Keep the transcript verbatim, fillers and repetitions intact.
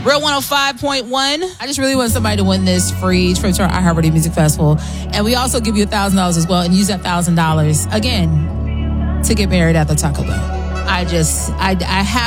Real one oh five point one. I just really want somebody to win this free trip to our iHeartRadio Music Festival. And we also give you one thousand dollars as well, and use that one thousand dollars, again, to get married at the Taco Bell. I just, I, I have